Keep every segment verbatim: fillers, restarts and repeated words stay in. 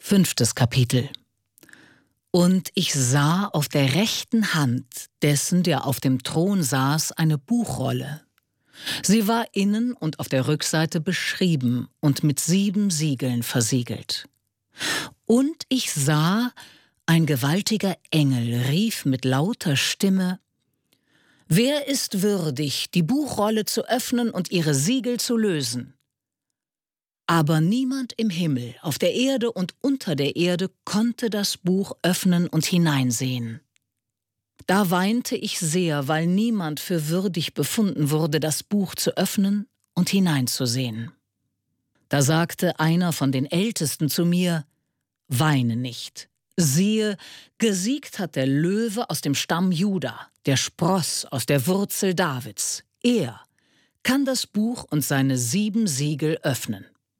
Fünftes Kapitel. Und ich sah auf der rechten Hand dessen, der auf dem Thron saß, eine Buchrolle. Sie war innen und auf der Rückseite beschrieben und mit sieben Siegeln versiegelt. Und ich sah, ein gewaltiger Engel rief mit lauter Stimme: Wer ist würdig, die Buchrolle zu öffnen und ihre Siegel zu lösen? Aber niemand im Himmel, auf der Erde und unter der Erde konnte das Buch öffnen und hineinsehen. Da weinte ich sehr, weil niemand für würdig befunden wurde, das Buch zu öffnen und hineinzusehen. Da sagte einer von den Ältesten zu mir: Weine nicht. Siehe, gesiegt hat der Löwe aus dem Stamm Juda, der Spross aus der Wurzel Davids. Er kann das Buch und seine sieben Siegel öffnen.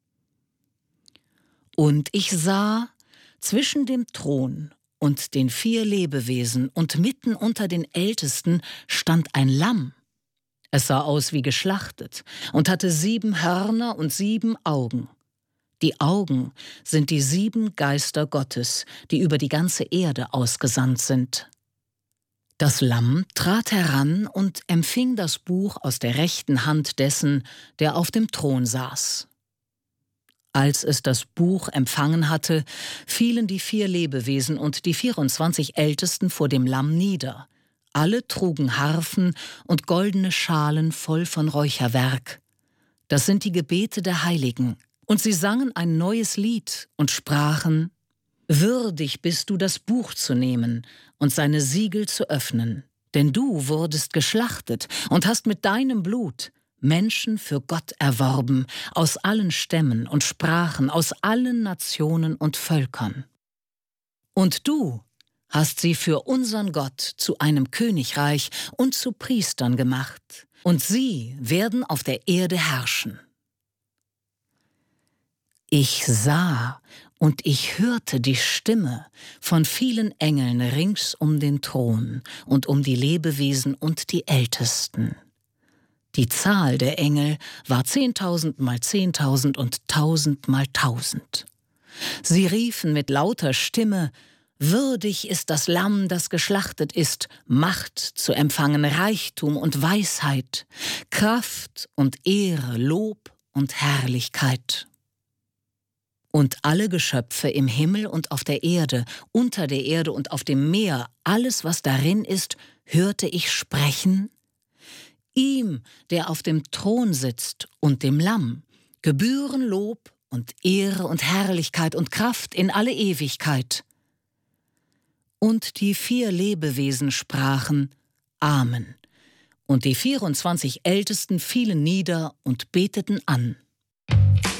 Und ich sah zwischen dem Thron und den vier Lebewesen und mitten unter den Ältesten stand ein Lamm. Es sah aus wie geschlachtet und hatte sieben Hörner und sieben Augen. Die Augen sind die sieben Geister Gottes, die über die ganze Erde ausgesandt sind. Das Lamm trat heran und empfing das Buch aus der rechten Hand dessen, der auf dem Thron saß. Als es das Buch empfangen hatte, fielen die vier Lebewesen und die vierundzwanzig Ältesten vor dem Lamm nieder. Alle trugen Harfen und goldene Schalen voll von Räucherwerk. Das sind die Gebete der Heiligen. Und sie sangen ein neues Lied und sprachen: Würdig bist du, das Buch zu nehmen und seine Siegel zu öffnen. Denn du wurdest geschlachtet und hast mit deinem Blut Menschen für Gott erworben, aus allen Stämmen und Sprachen, aus allen Nationen und Völkern. Und du hast sie für unseren Gott zu einem Königreich und zu Priestern gemacht, und sie werden auf der Erde herrschen. Ich sah und ich hörte die Stimme von vielen Engeln rings um den Thron und um die Lebewesen und die Ältesten. Die Zahl der Engel war zehntausend mal zehntausend und tausend mal tausend. Sie riefen mit lauter Stimme: Würdig ist das Lamm, das geschlachtet ist, Macht zu empfangen, Reichtum und Weisheit, Kraft und Ehre, Lob und Herrlichkeit. Und alle Geschöpfe im Himmel und auf der Erde, unter der Erde und auf dem Meer, alles, was darin ist, hörte ich sprechen: Ihm, der auf dem Thron sitzt, und dem Lamm, gebühren Lob und Ehre und Herrlichkeit und Kraft in alle Ewigkeit. Und die vier Lebewesen sprachen: Amen. Und die vierundzwanzig Ältesten fielen nieder und beteten an.